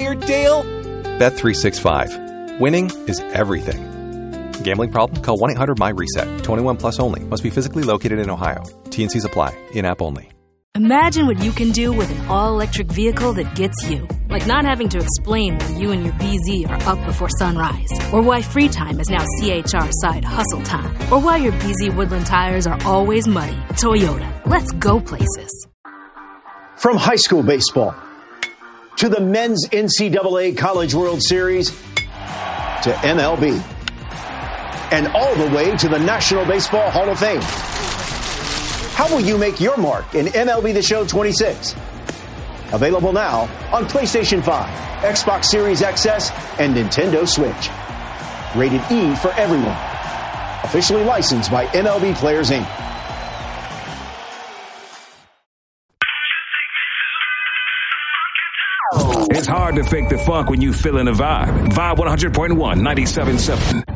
player, Dale? Bet365. Winning is everything. Gambling problem? Call 1-800-MY-RESET. 21 plus only. Must be physically located in Ohio. T&Cs apply. In-app only. Imagine what you can do with an all-electric vehicle that gets you. Like not having to explain why you and your BZ are up before sunrise. Or why free time is now CHR side hustle time. Or why your BZ Woodland tires are always muddy. Toyota. Let's go places. From high school baseball to the men's NCAA College World Series to MLB. And all the way to the National Baseball Hall of Fame. How will you make your mark in MLB The Show 26? Available now on PlayStation 5, Xbox Series XS, and Nintendo Switch. Rated E for everyone. Officially licensed by MLB Players, Inc. It's hard to fake the funk when you feeling the vibe. Vibe 100.1, 97.7.